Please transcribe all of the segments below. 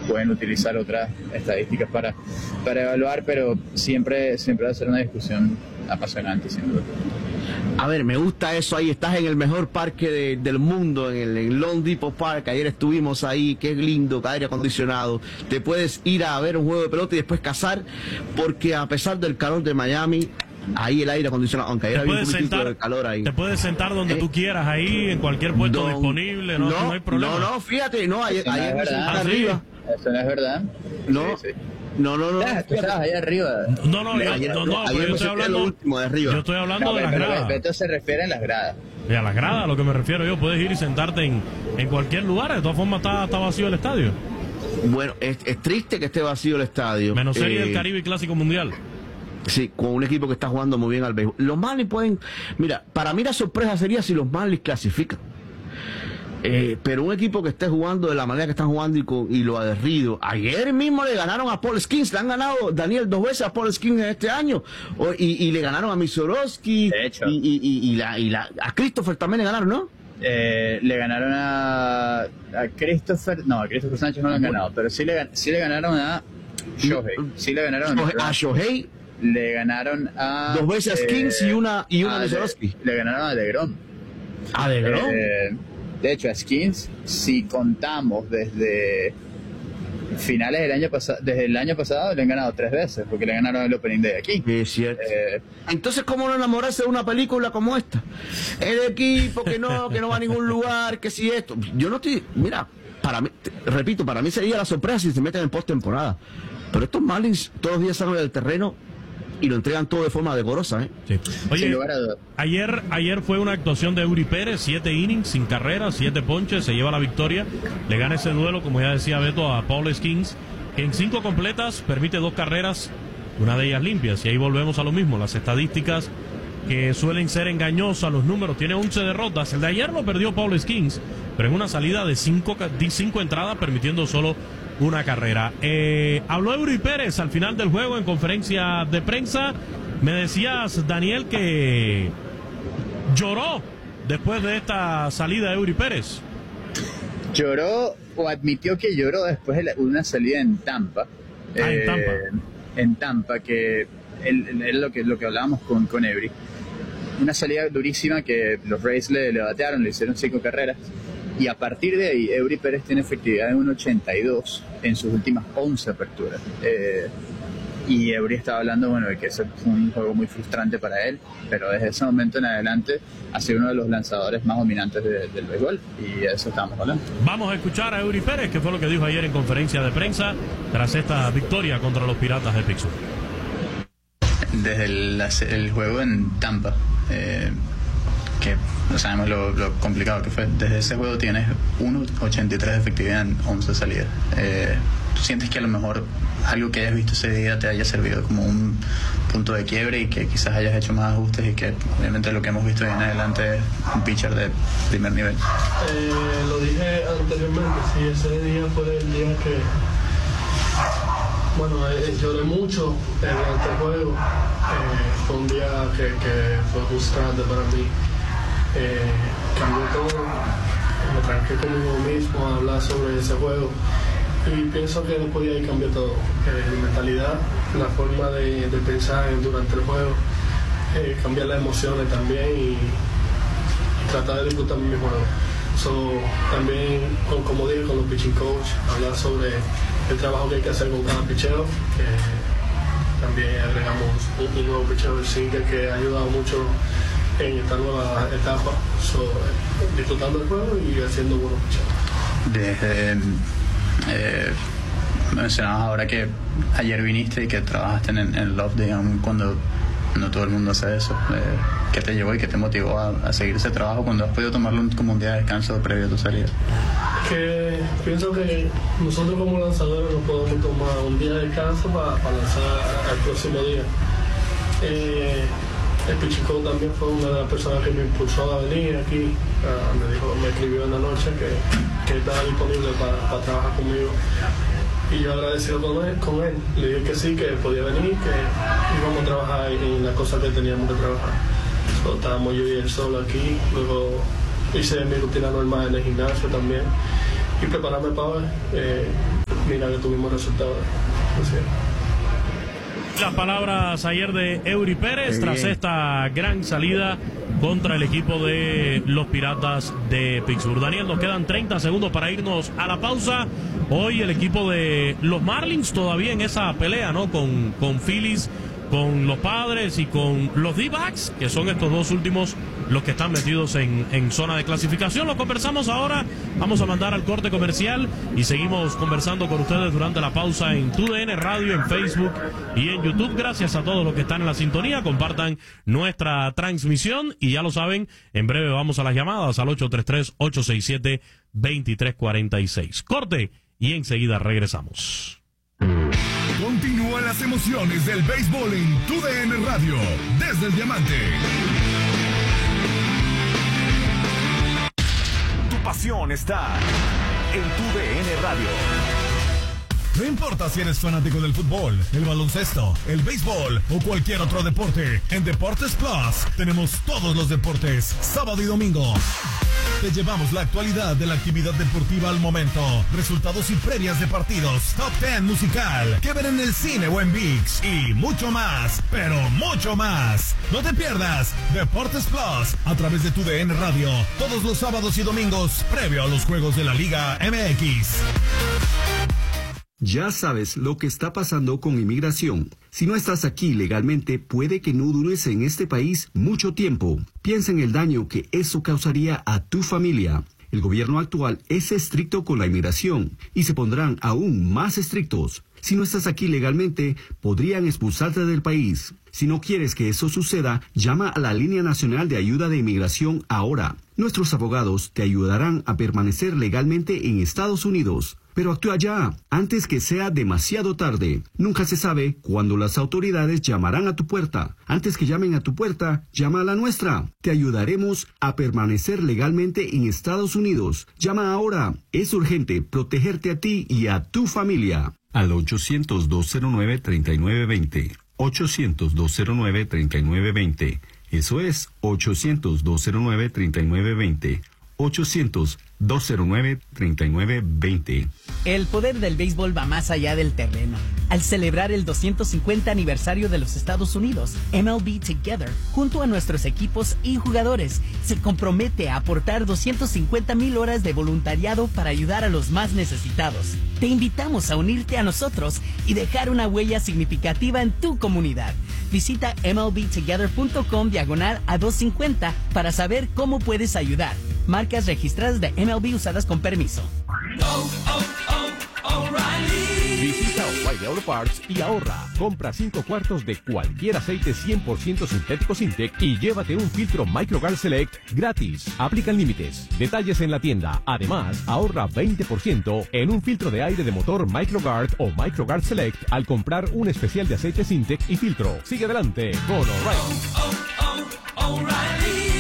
pueden utilizar otras estadísticas para evaluar, pero siempre va a ser una discusión apasionante, sin duda. A ver, me gusta eso ahí, estás en el mejor parque del mundo, en el Lone Depot Park, ayer estuvimos ahí, qué lindo, aire acondicionado, te puedes ir a ver un juego de pelota y después cazar, porque a pesar del calor de Miami, ahí el aire acondicionado, aunque ayer había un poquitito de calor ahí. Te puedes sentar donde tú quieras, ahí, en cualquier puesto disponible, no hay problema. No, fíjate, no, ayer me senté arriba. Eso no es verdad. No. Sí. No. Tú estabas allá arriba. Ayer me senté lo último de arriba. Yo estoy hablando de las gradas. Beto se refiere a las gradas. Y a las gradas, a lo que me refiero yo, puedes ir y sentarte en cualquier lugar, de todas formas está vacío el estadio. Bueno, es triste que esté vacío el estadio. Menos Serie del Caribe y Clásico Mundial. Sí, con un equipo que está jugando muy bien al béisbol. Los Marlins pueden... Mira, para mí la sorpresa sería si los Marlins clasifican. Pero un equipo que esté jugando de la manera que están jugando y lo aguerrido. Ayer mismo le ganaron a Paul Skeens, le han ganado, Daniel, 2 veces a Paul Skeens en este año. Y le ganaron a Misorowski. De hecho. A Christopher también le ganaron, ¿no? Le ganaron a Christopher. No, a Christopher Sánchez no le han ganado, pero sí le ganaron a Shohei. Sí le ganaron a Shohei. Le ganaron a 2 veces a Skeens y una a Misorowski. Le ganaron a DeGrom. ¿A DeGrom? De hecho, a Skeens, si contamos desde finales del año pasado, desde el año pasado le han ganado 3 veces, porque le ganaron el Opening Day aquí. Es cierto. Entonces, ¿cómo no enamorarse de una película como esta? El equipo que no va a ningún lugar, que si esto. Yo no estoy. Mira, para mí, repito, para mí sería la sorpresa si se meten en postemporada. Pero estos Marlins todos los días salen del terreno y lo entregan todo de forma decorosa, ¿eh? Sí. Oye, ayer fue una actuación de Eury Pérez, 7 innings, sin carrera, 7 ponches, se lleva la victoria, le gana ese duelo, como ya decía Beto, a Paul Skeens, que en 5 completas permite 2 carreras, una de ellas limpias, y ahí volvemos a lo mismo, las estadísticas que suelen ser engañosas, los números, tiene 11 derrotas, el de ayer lo perdió Paul Skeens, pero en una salida de 5 entradas, permitiendo solo una carrera. Habló Eury Pérez al final del juego en conferencia de prensa. Me decías, Daniel, que lloró después de esta salida de Eury Pérez. Lloró o admitió que lloró después de una salida en Tampa. En Tampa. En Tampa, que es lo que hablábamos con Eury. Una salida durísima que los Rays le batearon, le hicieron 5 carreras. Y a partir de ahí, Eury Pérez tiene efectividad de 1.82 en sus últimas 11 aperturas. Y Eury estaba hablando, bueno, de que ese fue un juego muy frustrante para él, pero desde ese momento en adelante ha sido uno de los lanzadores más dominantes del béisbol, y de eso estábamos hablando. Vamos a escuchar a Eury Pérez, que fue lo que dijo ayer en conferencia de prensa, tras esta victoria contra los Piratas de Pittsburgh. Desde el juego en Tampa, que no sabemos lo complicado que fue. Desde ese juego tienes 1.83 de efectividad en 11 salidas. ¿Tú sientes que a lo mejor algo que hayas visto ese día te haya servido como un punto de quiebre y que quizás hayas hecho más ajustes, y que obviamente lo que hemos visto en adelante es un pitcher de primer nivel? Lo dije anteriormente, sí, ese día fue el día que lloré mucho durante el juego. Fue un día que fue frustrante para mí. Cambió todo, me tranqué conmigo mismo a hablar sobre ese juego, y pienso que después de ahí cambió todo, mi mentalidad, la forma de pensar durante el juego, cambiar las emociones también y tratar de disfrutar mi juego. También, como dije, con los pitching coach, hablar sobre el trabajo que hay que hacer con cada picheo, que también agregamos un nuevo picheo del single que ha ayudado mucho en esta nueva etapa, disfrutando el juego y haciendo buenos picheos. Mencionabas ahora que ayer viniste y que trabajaste en el Love Day, aun cuando no todo el mundo hace eso. ¿Qué te llevó y qué te motivó a seguir ese trabajo cuando has podido tomarlo como un día de descanso previo a tu salida? Que pienso que nosotros como lanzadores no podemos tomar un día de descanso para lanzar al próximo día. El Pichico también fue una de las personas que me impulsó a venir aquí. Me escribió en la noche que estaba disponible para trabajar conmigo. Y yo agradecido con él. Le dije que sí, que podía venir, que íbamos a trabajar en las cosas que teníamos que trabajar. Estábamos yo y él solo aquí. Luego hice mi rutina normal en el gimnasio también. Y prepararme para mira que tuvimos resultados. Así es. Las palabras ayer de Eury Pérez tras esta gran salida contra el equipo de los Piratas de Pittsburgh. Daniel, nos quedan 30 segundos para irnos a la pausa. Hoy el equipo de los Marlins todavía en esa pelea, ¿no? Con Phillies, con los Padres y con los D-backs, que son estos dos últimos los que están metidos en zona de clasificación. Lo conversamos ahora, vamos a mandar al corte comercial y seguimos conversando con ustedes durante la pausa en TUDN Radio, en Facebook y en YouTube. Gracias a todos los que están en la sintonía, compartan nuestra transmisión y ya lo saben, en breve vamos a las llamadas al 833-867-2346. Corte y enseguida regresamos. Continúan las emociones del béisbol en TUDN Radio, desde el Diamante. Tu pasión está en TUDN Radio. No importa si eres fanático del fútbol, el baloncesto, el béisbol o cualquier otro deporte, en Deportes Plus tenemos todos los deportes, sábado y domingo. Te llevamos la actualidad de la actividad deportiva al momento, resultados y previas de partidos, top 10 musical, que ver en el cine o en ViX y mucho más, pero mucho más. No te pierdas Deportes Plus a través de TUDN Radio, todos los sábados y domingos, previo a los juegos de la Liga MX. Ya sabes lo que está pasando con inmigración. Si no estás aquí legalmente, puede que no dures en este país mucho tiempo. Piensa en el daño que eso causaría a tu familia. El gobierno actual es estricto con la inmigración y se pondrán aún más estrictos. Si no estás aquí legalmente, podrían expulsarte del país. Si no quieres que eso suceda, llama a la Línea Nacional de Ayuda de Inmigración ahora. Nuestros abogados te ayudarán a permanecer legalmente en Estados Unidos. Pero actúa ya, antes que sea demasiado tarde. Nunca se sabe cuándo las autoridades llamarán a tu puerta. Antes que llamen a tu puerta, llama a la nuestra. Te ayudaremos a permanecer legalmente en Estados Unidos. Llama ahora. Es urgente protegerte a ti y a tu familia. Al 800-209-3920. 800-209-3920. Eso es 800-209-3920. 800-209-3920. El poder del béisbol va más allá del terreno. Al celebrar el 250 aniversario de los Estados Unidos, MLB Together, junto a nuestros equipos y jugadores, se compromete a aportar 250,000 horas de voluntariado para ayudar a los más necesitados. Te invitamos a unirte a nosotros y dejar una huella significativa en tu comunidad. Visita mlbtogether.com/a250 para saber cómo puedes ayudar. Marcas registradas de MLB usadas con permiso. Visita O'Reilly Auto Parts y ahorra. Compra 5 cuartos de cualquier aceite 100% sintético Sintec y llévate un filtro MicroGuard Select gratis. Aplican límites. Detalles en la tienda. Además, ahorra 20% en un filtro de aire de motor MicroGuard o MicroGuard Select al comprar un especial de aceite Sintec y filtro. Sigue adelante con O'Reilly. O'Reilly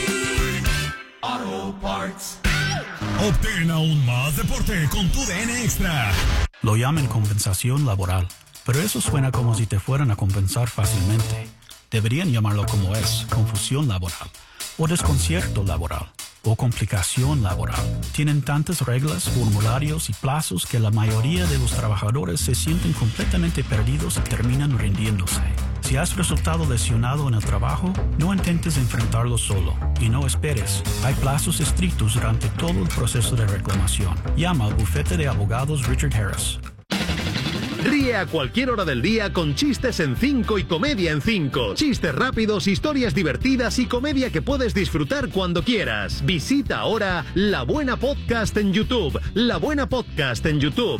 Auto Parts. Obtén aún más deporte con TUDN Extra. Lo llaman compensación laboral, pero eso suena como si te fueran a compensar fácilmente. Deberían llamarlo como es, confusión laboral, o desconcierto laboral, o complicación laboral. Tienen tantas reglas, formularios y plazos que la mayoría de los trabajadores se sienten completamente perdidos y terminan rindiéndose. Si has resultado lesionado en el trabajo, no intentes enfrentarlo solo y no esperes. Hay plazos estrictos durante todo el proceso de reclamación. Llama al bufete de abogados Richard Harris. Ríe a cualquier hora del día con Chistes en 5 y Comedia en 5. Chistes rápidos, historias divertidas y comedia que puedes disfrutar cuando quieras. Visita ahora La Buena Podcast en YouTube. La Buena Podcast en YouTube.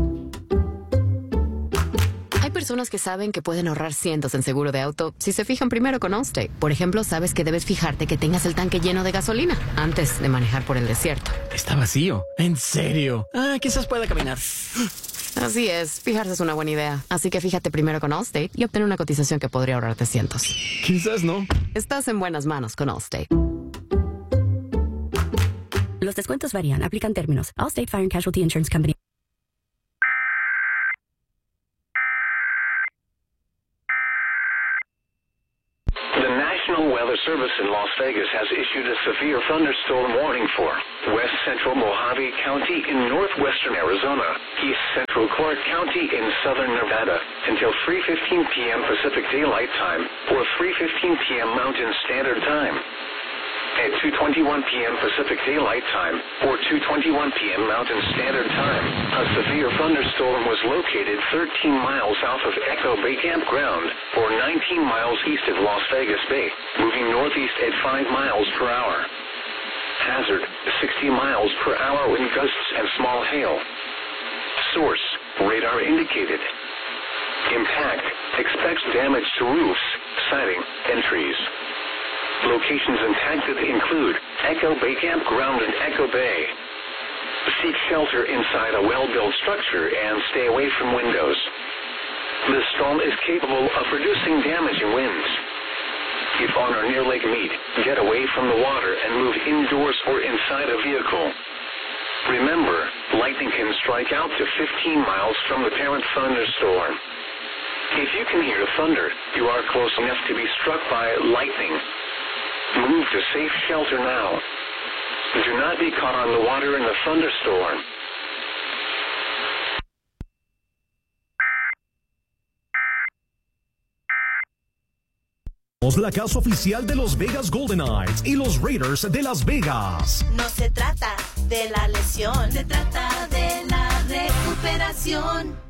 Hay personas que saben que pueden ahorrar cientos en seguro de auto si se fijan primero con Allstate. Por ejemplo, sabes que debes fijarte que tengas el tanque lleno de gasolina antes de manejar por el desierto. Está vacío. ¿En serio? Quizás pueda caminar. Así es, fijarse es una buena idea. Así que fíjate primero con Allstate y obtén una cotización que podría ahorrarte cientos. Quizás no. Estás en buenas manos con Allstate. Los descuentos varían. Aplican términos. Allstate Fire and Casualty Insurance Company. The National Weather Service in Las Vegas has issued a severe thunderstorm warning for west central Mojave County in northwestern Arizona, east central Clark County in southern Nevada until 3:15 p.m. Pacific Daylight Time or 3:15 p.m. Mountain Standard Time. At 2:21 p.m. Pacific Daylight Time or 2:21 p.m. Mountain Standard Time, a severe thunderstorm was located 13 miles south of Echo Bay Campground or 19 miles east of Las Vegas Bay, moving northeast at 5 miles per hour. Hazard, 60 miles per hour wind gusts and small hail. Source, radar indicated. Impact, expects damage to roofs, siding, and trees. Locations impacted include Echo Bay Campground and Echo Bay. Seek shelter inside a well-built structure and stay away from windows. The storm is capable of producing damaging winds. If on or near Lake Mead, get away from the water and move indoors or inside a vehicle. Remember, lightning can strike out to 15 miles from the parent thunderstorm. If you can hear thunder, you are close enough to be struck by lightning. Move to safe shelter now. Do not be caught on the water in the thunderstorm. La casa oficial de los Vegas Golden Knights y los Raiders de Las Vegas. No se trata de la lesión, se trata de la recuperación.